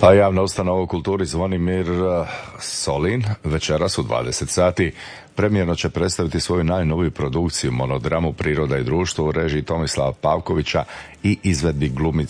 A javna ustanova u kulturi Zvonimir Solin večeras u 20 sati premijerno će predstaviti svoju najnoviju produkciju, monodramu Priroda i društvo u režiji Tomislava Pavkovića i izvedbi glumice